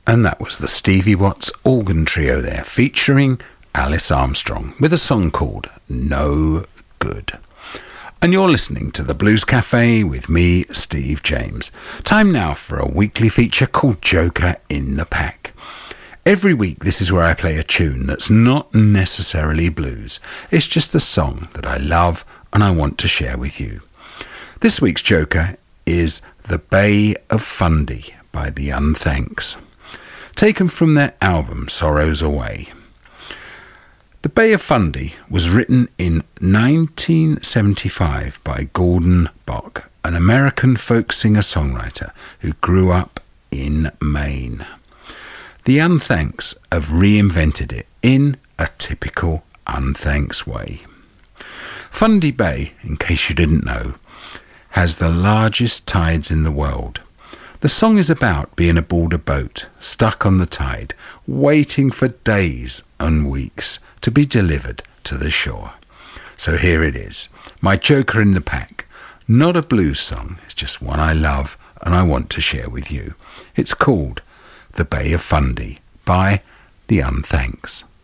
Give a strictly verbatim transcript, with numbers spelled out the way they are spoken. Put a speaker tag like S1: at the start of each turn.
S1: And that was the Stevie Watts Organ Trio there, featuring Alice Armstrong, with a song called No Good. And you're listening to the Blues Cafe with me, Steve James. Time now for a weekly feature called Joker in the Pack. Every week, this is where I play a tune that's not necessarily blues. It's just a song that I love and I want to share with you. This week's Joker is The Bay of Fundy by the Unthanks, taken from their album Sorrows Away. The Bay of Fundy was written in nineteen seventy-five by Gordon Bok, an American folk singer-songwriter who grew up in Maine. The Unthanks have reinvented it in a typical Unthanks way. Fundy Bay, in case you didn't know, has the largest tides in the world. The song is about being aboard a boat, stuck on the tide, waiting for days and weeks to be delivered to the shore. So here it is, my Joker in the Pack. Not a blues song, it's just one I love and I want to share with you. It's called The Bay of Fundy by the Unthanks.